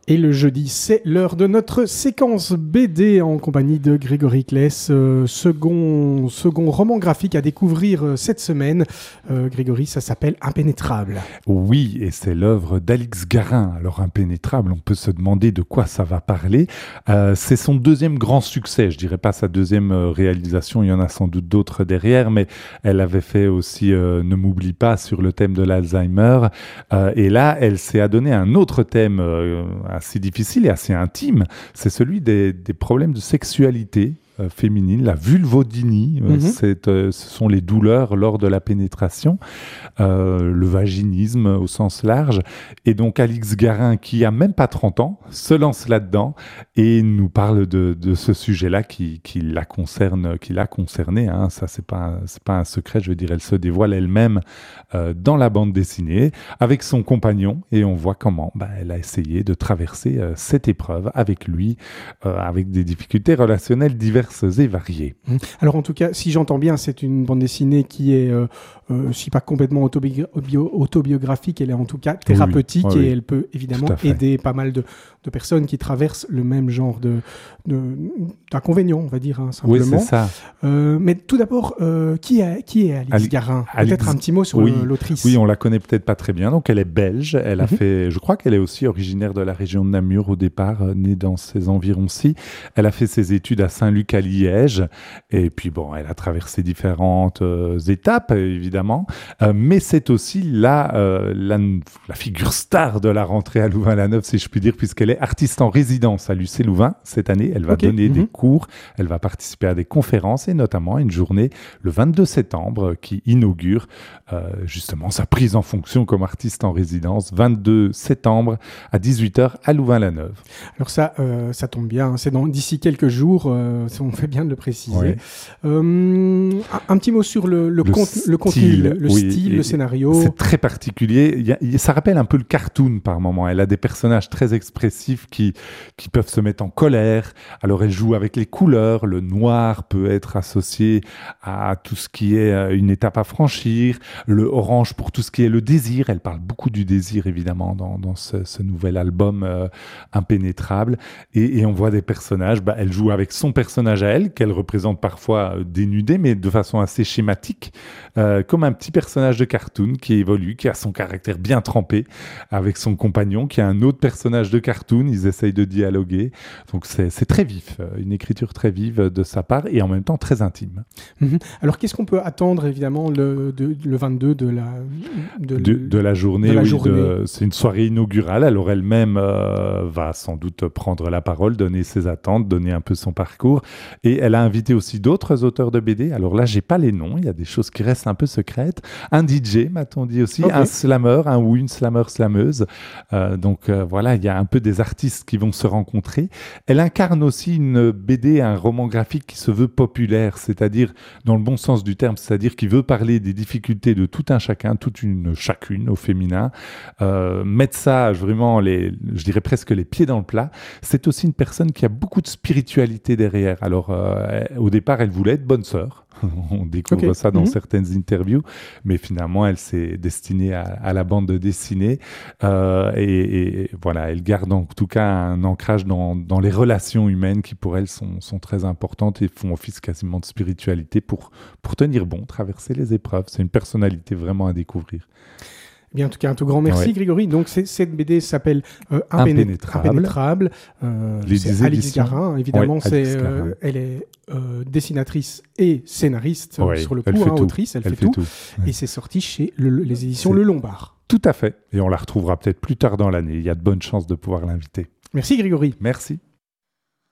Et le jeudi, c'est l'heure de notre séquence BD en compagnie de Grégory Claes, second roman graphique à découvrir cette semaine. Grégory, ça s'appelle Impénétrable. Oui, et c'est l'œuvre d'Alix Garin. Alors Impénétrable, on peut se demander de quoi ça va parler. C'est son deuxième grand succès, je dirais pas sa deuxième réalisation, il y en a sans doute d'autres derrière, mais elle avait fait aussi Ne m'oublie pas sur le thème de l'Alzheimer. Et là, elle s'est adonnée à un autre thème assez difficile et assez intime, c'est celui des problèmes de sexualité féminine, la vulvodynie, ce sont les douleurs lors de la pénétration, le vaginisme au sens large. Et donc Alix Garin, qui a même pas 30 ans, se lance là-dedans et nous parle de ce sujet-là qui l'a concerné. Hein. Ça, c'est pas un secret, je veux dire, elle se dévoile elle-même dans la bande dessinée avec son compagnon et on voit comment elle a essayé de traverser cette épreuve avec lui, avec des difficultés relationnelles diverses et variées. Alors en tout cas, si j'entends bien, c'est une bande dessinée qui est, si pas complètement autobiographique, elle est en tout cas thérapeutique et elle peut évidemment aider pas mal de personnes qui traversent le même genre d'inconvénients, on va dire, hein, simplement. Oui, c'est ça. Mais tout d'abord, qui est Alix Garin ? Peut-être un petit mot sur l'autrice. Oui, on la connaît peut-être pas très bien. Donc elle est belge. Elle a fait, je crois qu'elle est aussi originaire de la région de Namur au départ, née dans ces environs-ci. Elle a fait ses études à Saint-Luc à Liège. Et puis elle a traversé différentes étapes, évidemment. Mais c'est aussi la figure star de la rentrée à Louvain-la-Neuve, si je puis dire, puisqu'elle est artiste en résidence à l'UC Louvain. Cette année, elle va donner des cours, elle va participer à des conférences et notamment à une journée le 22 septembre qui inaugure justement sa prise en fonction comme artiste en résidence, 22 septembre à 18h à Louvain-la-Neuve. Alors ça tombe bien, c'est d'ici quelques jours, on fait bien de le préciser. Un petit mot sur le contenu, le style, le scénario. C'est très particulier, ça rappelle un peu le cartoon par moment. Elle a des personnages très expressifs qui peuvent se mettre en colère. Alors elle joue avec les couleurs, le noir peut être associé à tout ce qui est une étape à franchir, le orange pour tout ce qui est le désir. Elle parle beaucoup du désir évidemment dans ce nouvel album Impénétrable et on voit des personnages, elle joue avec son personnage à elle, qu'elle représente parfois dénudé mais de façon assez schématique, comme un petit personnage de cartoon qui évolue, qui a son caractère bien trempé, avec son compagnon qui a un autre personnage de cartoon. Ils essayent de dialoguer, donc c'est très vif, une écriture très vive de sa part et en même temps très intime. Alors qu'est-ce qu'on peut attendre évidemment le 22 de la journée, c'est une soirée inaugurale. Alors elle-même va sans doute prendre la parole, donner ses attentes, donner un peu son parcours et elle a invité aussi d'autres auteurs de BD. Alors là j'ai pas les noms, il y a des choses qui restent un peu secrètes. Un DJ m'a-t-on dit aussi, un slammer, une slameuse. Donc voilà, il y a un peu des artistes qui vont se rencontrer. Elle incarne aussi une BD, un roman graphique qui se veut populaire, c'est-à-dire dans le bon sens du terme, c'est-à-dire qui veut parler des difficultés de tout un chacun, chacune au féminin, mettre ça vraiment, je dirais presque les pieds dans le plat. C'est aussi une personne qui a beaucoup de spiritualité derrière. Alors au départ, elle voulait être bonne sœur. On découvre ça dans certaines interviews, mais finalement elle s'est destinée à la bande dessinée et voilà, elle garde en tout cas un ancrage dans les relations humaines qui pour elle sont très importantes et font office quasiment de spiritualité pour tenir bon, traverser les épreuves. C'est une personnalité vraiment à découvrir. Bien, en tout cas, un tout grand merci, Grégory. Donc, cette BD s'appelle Impénétrable. C'est Alix Garin, évidemment. Elle est dessinatrice et scénariste sur le coup, autrice. Elle fait tout. Et c'est sorti chez les éditions Le Lombard. Tout à fait. Et on la retrouvera peut-être plus tard dans l'année. Il y a de bonnes chances de pouvoir l'inviter. Merci, Grégory. Merci.